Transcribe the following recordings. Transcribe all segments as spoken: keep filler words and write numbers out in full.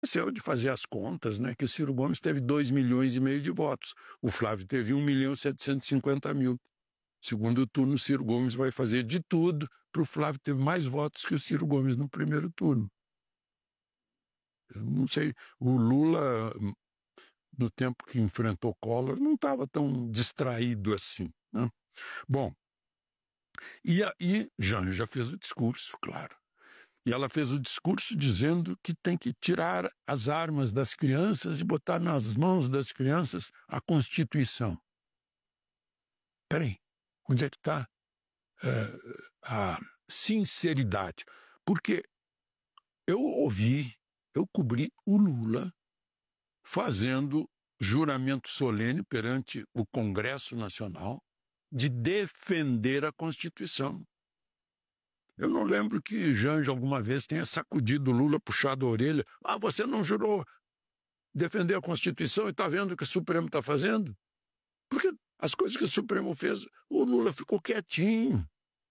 esqueceu de fazer as contas, né, que o Ciro Gomes teve dois milhões e meio de votos. O Flávio teve um milhão setecentos e cinquenta mil. Segundo turno, o Ciro Gomes vai fazer de tudo para o Flávio ter mais votos que o Ciro Gomes no primeiro turno. Eu não sei, o Lula, no tempo que enfrentou Collor, não estava tão distraído assim, né? Bom, e aí Janja fez o discurso, claro. E ela fez o discurso dizendo que tem que tirar as armas das crianças e botar nas mãos das crianças a Constituição. Peraí, onde é que está uh, a sinceridade? Porque eu ouvi, eu cobri o Lula fazendo juramento solene perante o Congresso Nacional de defender a Constituição. Eu não lembro que Janja alguma vez tenha sacudido o Lula, puxado a orelha. Ah, você não jurou defender a Constituição e está vendo o que o Supremo está fazendo? Porque as coisas que o Supremo fez, o Lula ficou quietinho.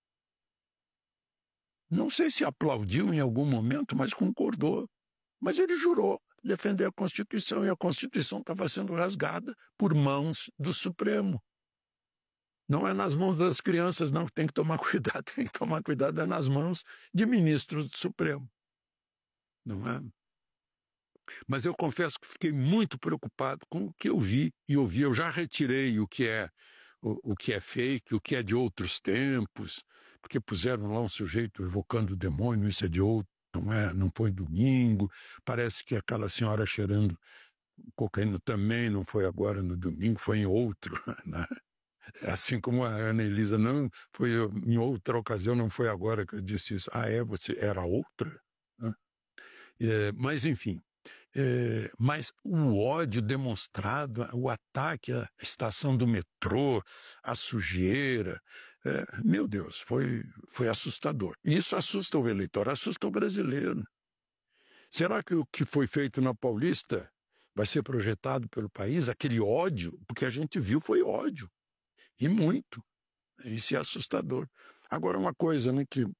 Não sei se aplaudiu em algum momento, mas concordou. Mas ele jurou defender a Constituição, e a Constituição estava sendo rasgada por mãos do Supremo. Não é nas mãos das crianças, não, que tem que tomar cuidado, tem que tomar cuidado é nas mãos de ministros do Supremo. Não é? Mas eu confesso que fiquei muito preocupado com o que eu vi e ouvi. Eu já retirei o que é, o, o que é fake, o que é de outros tempos, porque puseram lá um sujeito evocando o demônio, isso é de outro, não é? Não foi domingo. Parece que aquela senhora cheirando cocaína também não foi agora no domingo, foi em outro, né? Assim como a Ana Elisa, não, foi em outra ocasião, não foi agora que eu disse isso. Ah, é? Você era outra? É, mas, enfim, é, mas o ódio demonstrado, o ataque à estação do metrô, a sujeira, é, meu Deus, foi, foi assustador. E isso assusta o eleitor, assusta o brasileiro. Será que o que foi feito na Paulista vai ser projetado pelo país? Aquele ódio, porque a gente viu foi ódio. E muito. Isso é assustador. Agora, uma coisa, né, que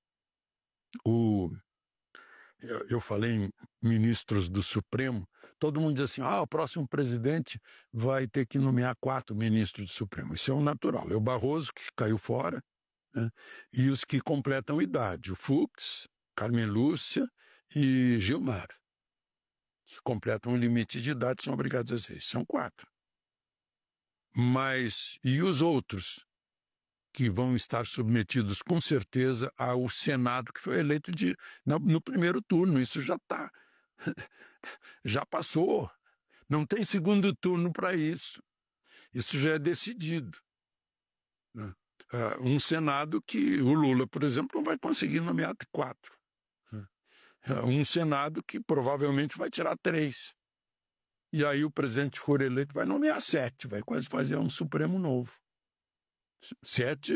o, eu, eu falei em ministros do Supremo, todo mundo diz assim, ah, o próximo presidente vai ter que nomear quatro ministros do Supremo. Isso é o natural. É o Barroso, que caiu fora, né, e os que completam idade, o Fux, Carmen Lúcia e Gilmar, que completam o limite de idade, são obrigados a ser. São quatro. Mas, e os outros que vão estar submetidos, com certeza, ao Senado, que foi eleito de, no, no primeiro turno? Isso já está, já passou. Não tem segundo turno para isso. Isso já é decidido. Né? Uh, um Senado que o Lula, por exemplo, não vai conseguir nomear quatro. Uh, um Senado que provavelmente vai tirar três. E aí o presidente que for eleito vai nomear sete, vai quase fazer um Supremo novo. Sete,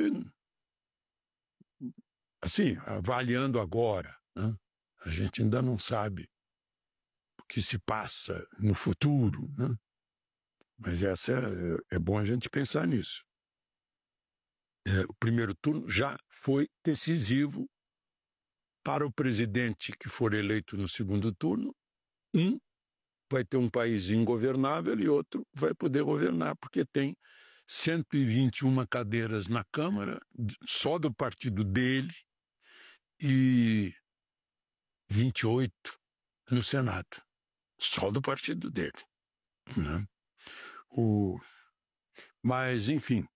assim, avaliando agora, né? A gente ainda não sabe o que se passa no futuro, né? Mas essa é, é bom a gente pensar nisso. É, o primeiro turno já foi decisivo para o presidente que for eleito no segundo turno. Um vai ter um país ingovernável e outro vai poder governar, porque tem cento e vinte e uma cadeiras na Câmara, só do partido dele, e vinte e oito no Senado, só do partido dele. Né? O... Mas, enfim,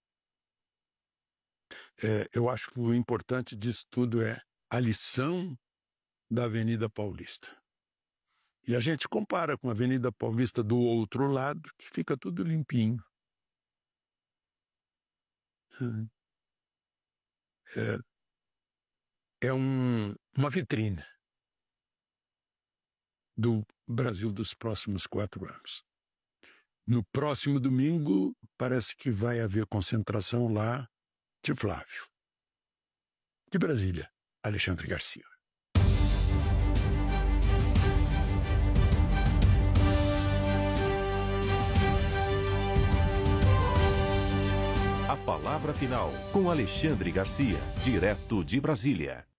é, eu acho que o importante disso tudo é a lição da Avenida Paulista. E a gente compara com a Avenida Paulista do outro lado, que fica tudo limpinho. É, é um, uma vitrine do Brasil dos próximos quatro anos. No próximo domingo, parece que vai haver concentração lá de Flávio. De Brasília, Alexandre Garcia. A palavra final com Alexandre Garcia, direto de Brasília.